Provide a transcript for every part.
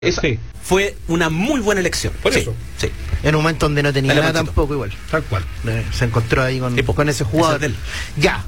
Esa Sí. fue una muy buena elección. Por Sí, eso. sí. En un momento donde no tenía Dale, nada Panchito. tampoco igual. Tal cual. Se encontró ahí con, Sí, po. con ese jugador. Ese es de él. Ya.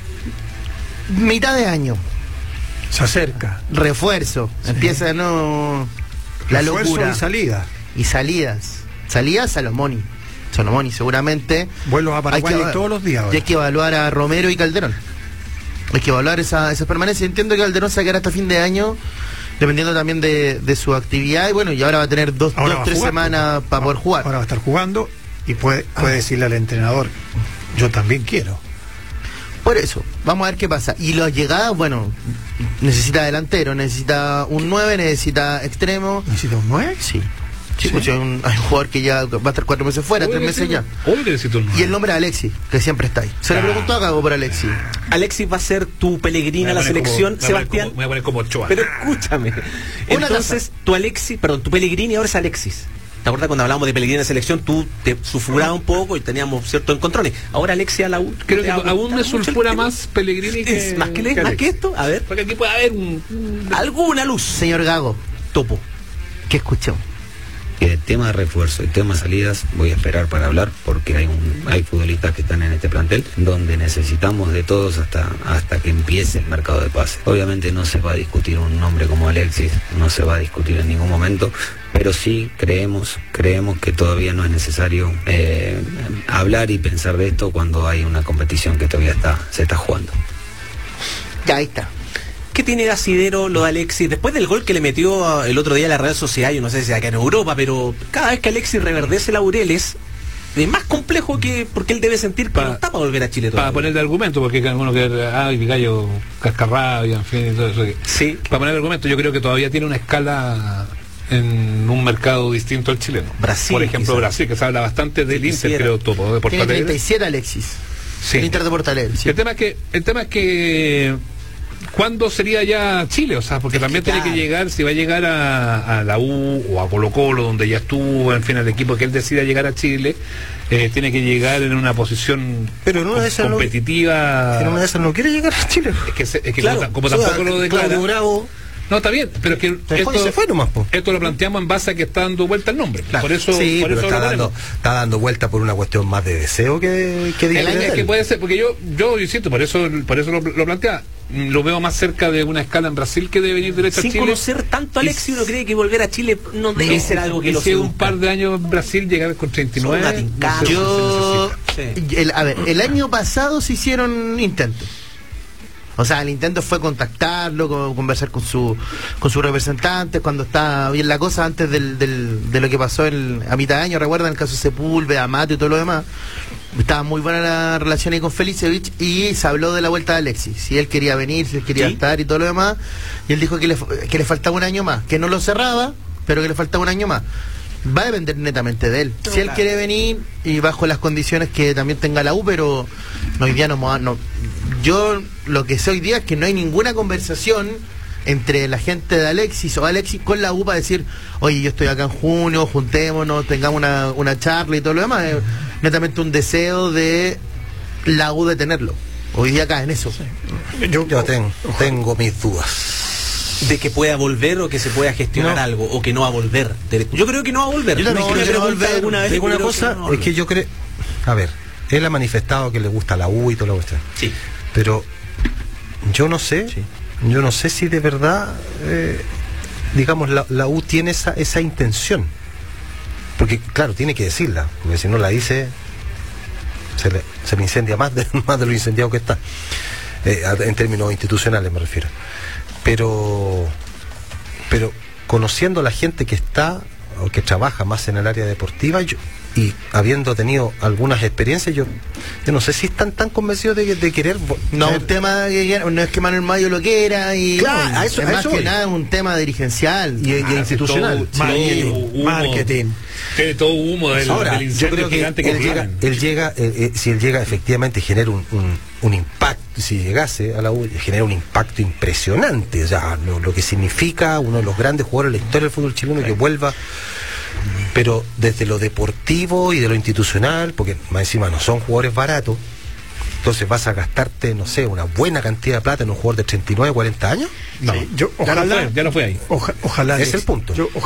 Mitad de año. Se acerca. Refuerzo. Sí. Empieza de nuevo la Refuerzo locura. y salida. Y salidas. Salidas Salomoni. Salomoni seguramente. Vuelos a Paraguay Hay que- todos los días. Y ahora. hay que evaluar a Romero y Calderón. Hay que evaluar esa permanencia. Entiendo que Calderón se quedará hasta fin de año, dependiendo también de su actividad. Y bueno, y ahora va a tener Ahora va a 3 jugar, semanas para poder jugar. Ahora va a estar jugando y puede decirle al entrenador, yo también quiero. Por eso, vamos a ver qué pasa. Y las llegadas, bueno, necesita delantero, necesita un 9, necesita extremo. ¿Necesita un 9? Sí. Sí, Sí. pues hay un jugador que ya va a estar 4 meses fuera, 3 meses ya. Obvio que necesito un 9. Y el nombre de Alexis, que siempre está ahí. Se le preguntó a Gago por Alexis. Alexis va a ser tu Pellegrini a la selección, Sebastián. Me voy a poner como Ochoa. Pero escúchame. Entonces, tu Pellegrini ahora es Alexis. ¿Te acuerdas cuando hablábamos de Pellegrini en la selección? Tú te sulfurabas un poco y teníamos ciertos encontrones. Ahora Alexis a la U. Creo ¿te que ha aún gustado me mucho el sulfura tema? más Pellegrini que... ¿Es más que Alexis. esto? A ver. Porque aquí puede haber Alguna luz. Señor Gago, Topo. ¿qué escuchó? El tema de refuerzo y tema de salidas voy a esperar para hablar porque hay futbolistas que están en este plantel donde necesitamos de todos hasta que empiece el mercado de pases. Obviamente no se va a discutir un nombre como Alexis, no se va a discutir en ningún momento, pero sí creemos que todavía no es necesario hablar y pensar de esto cuando hay una competición que todavía se está jugando. Ya, ahí está. ¿Qué tiene de asidero lo de Alexis? Después del gol que le metió el otro día a la Real Sociedad, yo no sé si acá en Europa, pero cada vez que Alexis reverdece laureles, es más complejo que porque él debe sentir que no está para volver a Chile Para todavía. poner de argumento, porque uno que el gallo cascarrabia, en fin, y todo eso. Sí. Para poner de argumento, yo creo que todavía tiene una escala en un mercado distinto al chileno. Brasil, por ejemplo, quizás. Brasil, que se habla bastante del Inter, quisiera. creo, Topo, de Porto Tiene Alegre. 37 Alexis. Sí. El Inter de Porto Alegre, sí. El tema es que ¿cuándo sería ya Chile? O sea, porque también tiene claro. que llegar, si va a llegar a la U o a Colo Colo, donde ya estuvo, en fin, al equipo que él decida llegar a Chile, tiene que llegar en una posición Pero en una de esas no- competitiva. En una de esas no quiere llegar a Chile. Es que Claro, como tampoco lo declara. Claudio Bravo No, está bien, pero es que dejó y se fue nomás, po. esto lo planteamos en base a que está dando vuelta el nombre. Claro. Por eso, Sí, por pero eso lo ponemos. está dando vuelta por una cuestión más de deseo que de Es que puede ser, porque yo insisto, por eso lo plantea. Lo veo más cerca de una escala en Brasil que de venir derecho a Sin Chile. conocer tanto a Alexis, uno cree que volver a Chile no debe ser algo que y lo si un seduzca. par de años en Brasil llegar con 39 Son una tincada. no sé si Yo, se necesita. Sí. a ver, el año pasado se hicieron intentos. O sea, el intento fue contactarlo, conversar con su representante, cuando estaba bien la cosa, antes de lo que pasó a mitad de año, recuerdan el caso Sepúlveda, Amato y todo lo demás. Estaba muy buena la relación ahí con Felicevich y se habló de la vuelta de Alexis. Si él quería venir, si él quería Sí. estar y todo lo demás. Y él dijo que le faltaba un año más, que no lo cerraba, pero que le faltaba un año más. Va a depender netamente de él. No, Si él claro. quiere venir y bajo las condiciones que también tenga la U, pero hoy día no. Yo lo que sé hoy día es que no hay ninguna conversación entre la gente de Alexis o Alexis con la U para decir, oye, yo estoy acá en junio, juntémonos, tengamos una charla y todo lo demás. Es netamente un deseo de la U de tenerlo. Hoy día acá en eso. Yo tengo mis dudas. De que pueda volver o que se pueda gestionar No. algo o que no va a volver. Yo creo que no va a volver. Yo también No, creo me que no va a pregunta volver. alguna vez, Digo yo una creo cosa, que no va a es que yo creo... A ver, él ha manifestado que le gusta la U y toda la cuestión. Sí. Pero yo no sé si de verdad, digamos, la U tiene esa intención. Porque, claro, tiene que decirla, porque si no la dice, se le incendia más de lo incendiado que está. En términos institucionales me refiero. Pero conociendo a la gente que está o que trabaja más en el área deportiva y habiendo tenido algunas experiencias, yo no sé si están tan convencidos de querer No, un tema no es que Manuel Mayo lo quiera y Claro, no, a eso- es a más eso que voy. nada un tema dirigencial y institucional. todo humo. Marketing. Tiene todo humo del Ahora, yo incendio creo que gigante él llega, si él llega efectivamente genera un impacto, si llegase a la U, genera un impacto impresionante, ya lo que significa uno de los grandes jugadores de la historia del fútbol chileno que vuelva, pero desde lo deportivo y de lo institucional, porque más encima no son jugadores baratos, Entonces vas a gastarte, no sé, una buena cantidad de plata en un jugador de 39, 40 años. No, ya no fue ahí. Ojalá. Es el punto.